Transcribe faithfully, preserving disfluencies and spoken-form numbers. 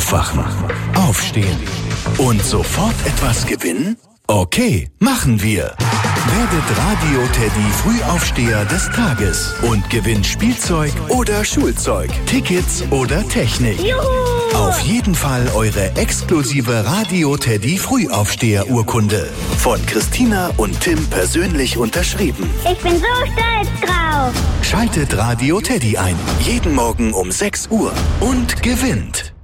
Aufwachen, aufstehen und sofort etwas gewinnen? Okay, machen wir. Werdet Radio-Teddy Frühaufsteher des Tages und gewinnt Spielzeug oder Schulzeug, Tickets oder Technik. Juhu! Auf jeden Fall eure exklusive Radio-Teddy Frühaufsteher-Urkunde. Von Christina und Tim persönlich unterschrieben. Ich bin so stolz drauf. Schaltet Radio Teddy ein. Jeden Morgen um sechs Uhr und gewinnt.